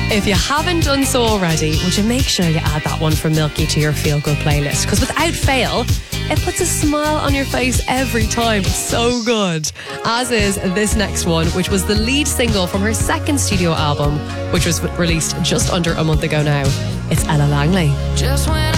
If you haven't done so already, would you make sure you add that one from Milky to your Feel Good playlist? Because without fail, it puts a smile on your face every time. It's so good. As is this next one, which was the lead single from her second studio album, which was released just under a month ago now. It's Ella Langley. Just when